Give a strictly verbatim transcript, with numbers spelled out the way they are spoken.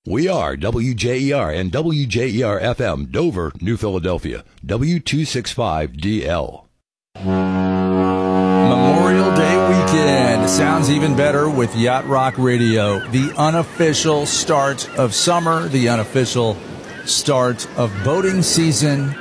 We are W J E R and W J E R F M, Dover, New Philadelphia, W two sixty-five D L. Memorial Day weekend sounds even better with Yacht Rock Radio. The unofficial start of summer, the unofficial start of boating season.